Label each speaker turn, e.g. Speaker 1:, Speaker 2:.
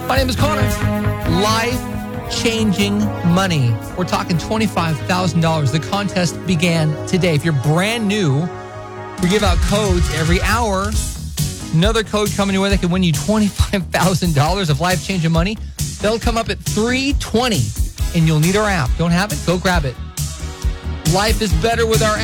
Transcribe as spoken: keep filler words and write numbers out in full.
Speaker 1: My name is Connor. Life-changing money. We're talking twenty-five thousand dollars. The contest began today. If you're brand new, we give out codes every hour. Another code coming your way that can win you twenty-five thousand dollars of life-changing money. They'll come up at three twenty, and you'll need our app. Don't have it? Go grab it. Life is better with our